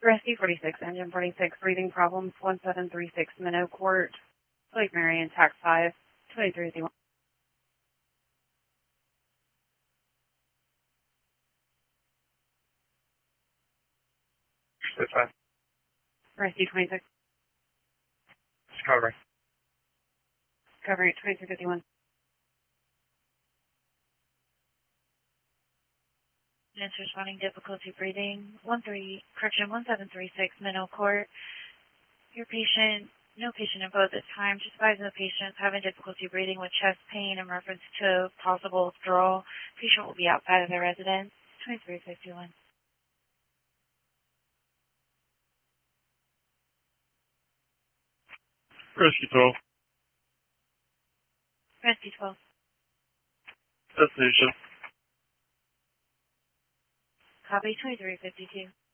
Rescue 46, Engine 46, breathing problems, 1736 Minnow Court, Lake Marion, Tax 5, 2351. That's fine. Rescue 26, Discovery. Discovery 2351. Answers finding difficulty breathing. 1736 Minnow Court. No patient involved at this time. Just advising the patient is having difficulty breathing with chest pain in reference to possible withdrawal. Patient will be outside of the residence. 2351. Rescue 12. Rescue 12. Destination. Copy 2352.